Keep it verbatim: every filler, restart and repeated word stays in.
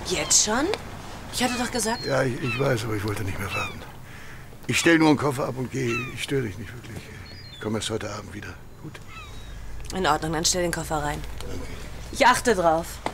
Jetzt schon? Ich hatte doch gesagt... Ja, ich, ich weiß, aber ich wollte nicht mehr warten. Ich stelle nur einen Koffer ab und gehe. Ich störe dich nicht wirklich. Ich komme erst heute Abend wieder. Gut? In Ordnung, dann stell den Koffer rein. Danke. Ich achte drauf.